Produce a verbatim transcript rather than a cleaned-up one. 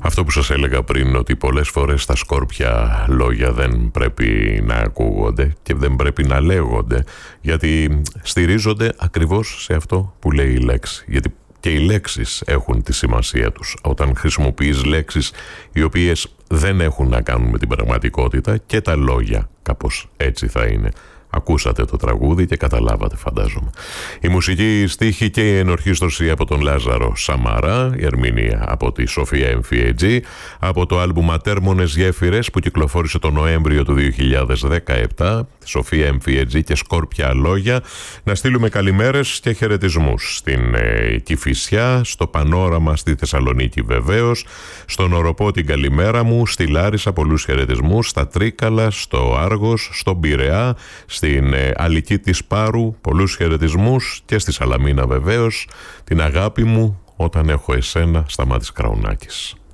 Αυτό που σας έλεγα πριν, ότι πολλές φορές τα σκόρπια λόγια δεν πρέπει να ακούγονται και δεν πρέπει να λέγονται, γιατί στηρίζονται ακριβώς σε αυτό που λέει η λέξη. Γιατί και οι λέξεις έχουν τη σημασία τους. Όταν χρησιμοποιείς λέξεις οι οποίες δεν έχουν να κάνουν με την πραγματικότητα, και τα λόγια κάπως έτσι θα είναι. Ακούσατε το τραγούδι και καταλάβατε, φαντάζομαι. Η μουσική στίχη και η ενορχήστρωση από τον Λάζαρο Σαμαρά, η ερμηνεία από τη Σοφία Εμφιετζή, από το άλμπουμ Ατέρμονες Γέφυρες που κυκλοφόρησε τον Νοέμβριο του δύο χιλιάδες δεκαεπτά, Σοφία Εμφιετζή και Σκόρπια Λόγια. Να στείλουμε καλημέρες και χαιρετισμούς στην ε, Κηφισιά, στο Πανόραμα στη Θεσσαλονίκη βεβαίως, στον Οροπό την καλημέρα μου, στη Λάρισα πολλούς χαιρετισμούς, στα Τρίκαλα, στο Άργος, στον Πειραιά, στην ε, Αλική της Πάρου πολλούς χαιρετισμούς και στη Σαλαμίνα βεβαίως, την αγάπη μου όταν έχω εσένα, Σταμάτης Κραουνάκης.